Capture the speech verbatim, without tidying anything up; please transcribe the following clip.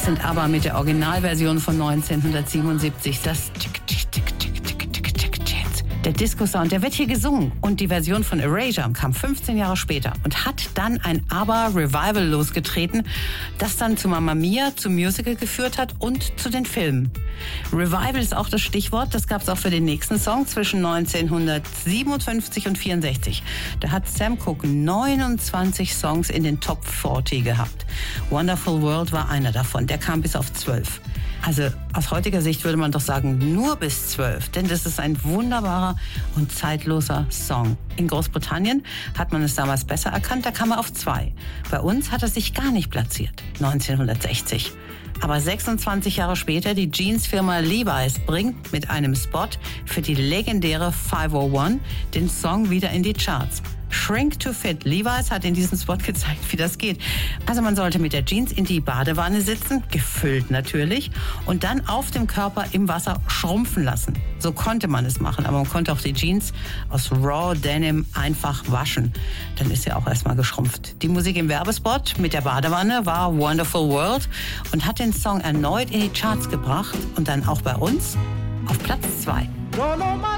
sind aber mit der Originalversion von neunzehnhundertsiebenundsiebzig. Das Der Disco-Sound, der wird hier gesungen. Und die Version von Erasure kam fünfzehn Jahre später und hat dann ein ABBA-Revival losgetreten, das dann zu Mamma Mia, zum Musical geführt hat und zu den Filmen. Revival ist auch das Stichwort, das gab es auch für den nächsten Song zwischen neunzehnhundertsiebenundfünfzig und vierundsechzig. Da hat Sam Cooke neunundzwanzig Songs in den Top vierzig gehabt. Wonderful World war einer davon, der kam bis auf zwölf. Also aus heutiger Sicht würde man doch sagen, nur bis zwölf, denn das ist ein wunderbarer und zeitloser Song. In Großbritannien hat man es damals besser erkannt, da kam er auf zwei. Bei uns hat er sich gar nicht platziert, neunzehnhundertsechzig. Aber sechsundzwanzig Jahre später, die Jeans-Firma Levi's bringt mit einem Spot für die legendäre five oh one den Song wieder in die Charts. Shrink to Fit. Levi's hat in diesem Spot gezeigt, wie das geht. Also man sollte mit der Jeans in die Badewanne sitzen, gefüllt natürlich, und dann auf dem Körper im Wasser schrumpfen lassen. So konnte man es machen, aber man konnte auch die Jeans aus Raw Denim einfach waschen. Dann ist sie auch erstmal geschrumpft. Die Musik im Werbespot mit der Badewanne war Wonderful World und hat den Song erneut in die Charts gebracht und dann auch bei uns auf Platz zwei.